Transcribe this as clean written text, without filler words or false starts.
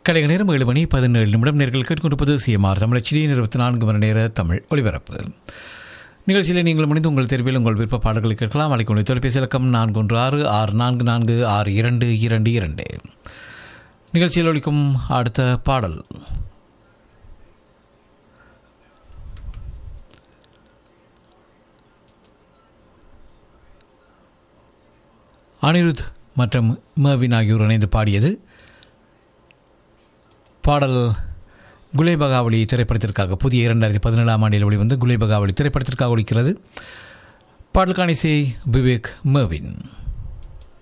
கலைக நேரம் 7 மணி 17 நிமிடம். நேர்கள் கேட்டுக்கொண்டிருப்பது சிஎம்ஆர் தமிழ் HD 24 மணி நேர தமிழ் ஒலிபரப்பு நிகழ்ச்சியில் நீங்கள் முடிந்து உங்கள் தேர்வில் உங்கள் விருப்ப பாடல்களை கேட்கலாம். அழைக்கும் தொலைபேசி இலக்கம் 4166444222. நிகழ்ச்சியில் ஒலிக்கும் அடுத்த பாடல் அனிருத் மற்றும் மர்வின் ஆகியோர் இணைந்து பாடியது. பாடல் குலேபகாவலி திரைப்படத்திற்காக புதிய 2017ஆம் ஆண்டில் வெளிவந்து குலேபகாவலி திரைப்படத்திற்காக ஒலிக்கிறது. பாடலுக்கான இசை விவேக் மர்வின்.